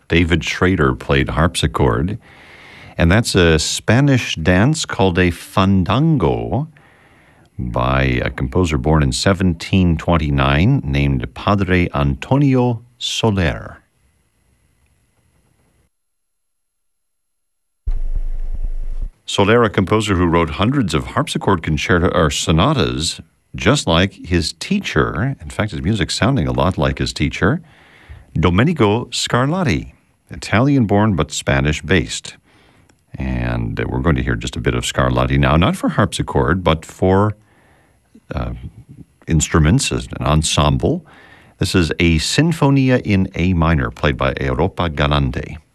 David Schrader played harpsichord. And that's a Spanish dance called a fandango by a composer born in 1729 named Padre Antonio Soler. Soler, a composer who wrote hundreds of harpsichord concerto or sonatas, just like his teacher. In fact, his music sounding a lot like his teacher, Domenico Scarlatti, Italian-born but Spanish-based. And we're going to hear just a bit of Scarlatti now, not for harpsichord, but for instruments as an ensemble. This is a Sinfonia in A minor, played by Europa Galante.